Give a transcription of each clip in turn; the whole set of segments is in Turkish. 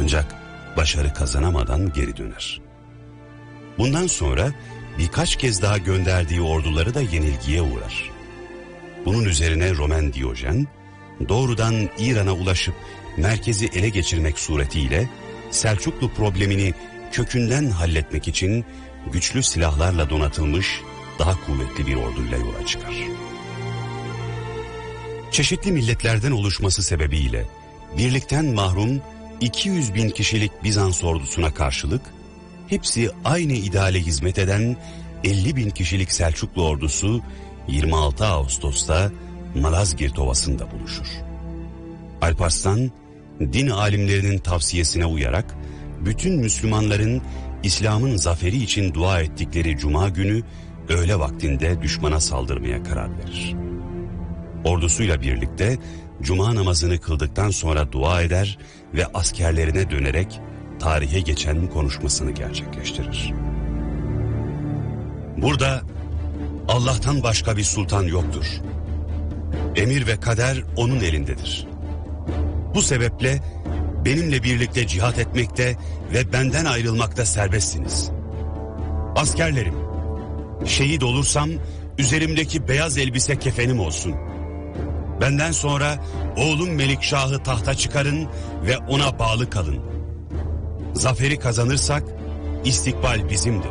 Ancak başarı kazanamadan geri döner. Bundan sonra birkaç kez daha gönderdiği orduları da yenilgiye uğrar. Bunun üzerine Roman Diyojen doğrudan İran'a ulaşıp merkezi ele geçirmek suretiyle Selçuklu problemini kökünden halletmek için güçlü silahlarla donatılmış daha kuvvetli bir orduyla yola çıkar. Çeşitli milletlerden oluşması sebebiyle birlikten mahrum 200 bin kişilik Bizans ordusuna karşılık hepsi aynı ideale hizmet eden 50 bin kişilik Selçuklu ordusu 26 Ağustos'ta Malazgirt Ovası'nda buluşur. Alparslan, din alimlerinin tavsiyesine uyarak bütün Müslümanların İslam'ın zaferi için dua ettikleri Cuma günü öğle vaktinde düşmana saldırmaya karar verir. Ordusuyla birlikte Cuma namazını kıldıktan sonra dua eder ve askerlerine dönerek tarihe geçen konuşmasını gerçekleştirir. Burada Allah'tan başka bir sultan yoktur. Emir ve kader onun elindedir. Bu sebeple benimle birlikte cihat etmekte ve benden ayrılmakta serbestsiniz. Askerlerim, şehit olursam üzerimdeki beyaz elbise kefenim olsun. Benden sonra oğlum Melikşah'ı tahta çıkarın ve ona bağlı kalın. Zaferi kazanırsak istikbal bizimdir.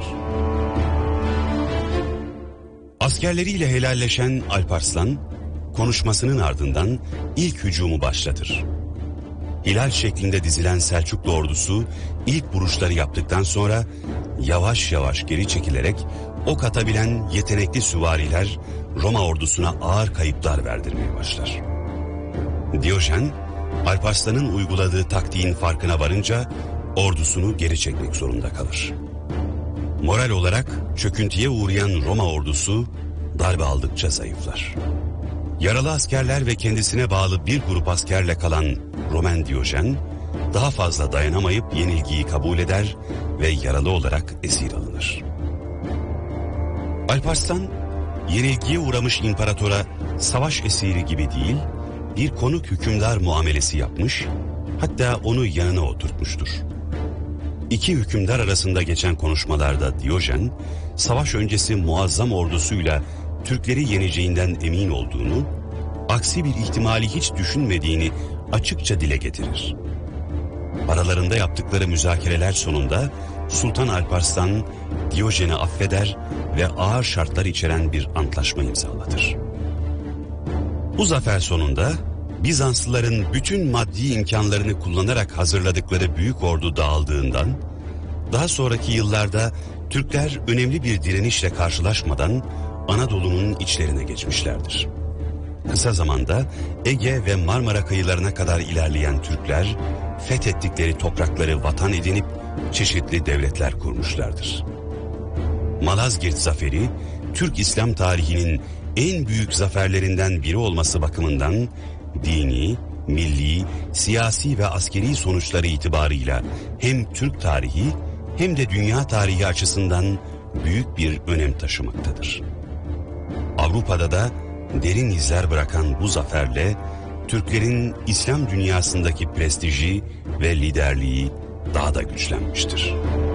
Askerleriyle helalleşen Alparslan konuşmasının ardından ilk hücumu başlatır. Hilal şeklinde dizilen Selçuklu ordusu ilk vuruşları yaptıktan sonra yavaş yavaş geri çekilerek ok atabilen yetenekli süvariler Roma ordusuna ağır kayıplar verdirmeye başlar. Diyojen, Alparslan'ın uyguladığı taktiğin farkına varınca ordusunu geri çekmek zorunda kalır. Moral olarak çöküntüye uğrayan Roma ordusu darbe aldıkça zayıflar. Yaralı askerler ve kendisine bağlı bir grup askerle kalan Roman Diyojen daha fazla dayanamayıp yenilgiyi kabul eder ve yaralı olarak esir alınır. Alparslan yenilgiye uğramış imparatora savaş esiri gibi değil, bir konuk hükümdar muamelesi yapmış, hatta onu yanına oturtmuştur. İki hükümdar arasında geçen konuşmalarda Diyojen, savaş öncesi muazzam ordusuyla Türkleri yeneceğinden emin olduğunu, aksi bir ihtimali hiç düşünmediğini açıkça dile getirir. Aralarında yaptıkları müzakereler sonunda Sultan Alparslan Diyojen'i affeder ve ağır şartlar içeren bir antlaşma imzalatır. Bu zafer sonunda Bizanslıların bütün maddi imkanlarını kullanarak hazırladıkları büyük ordu dağıldığından, daha sonraki yıllarda Türkler önemli bir direnişle karşılaşmadan Anadolu'nun içlerine geçmişlerdir. Kısa zamanda Ege ve Marmara kıyılarına kadar ilerleyen Türkler, fethettikleri toprakları vatan edinip çeşitli devletler kurmuşlardır. Malazgirt zaferi, Türk İslam tarihinin en büyük zaferlerinden biri olması bakımından dini, milli, siyasi ve askeri sonuçları itibarıyla hem Türk tarihi hem de dünya tarihi açısından büyük bir önem taşımaktadır. Avrupa'da da derin izler bırakan bu zaferle Türklerin İslam dünyasındaki prestiji ve liderliği daha da güçlenmiştir.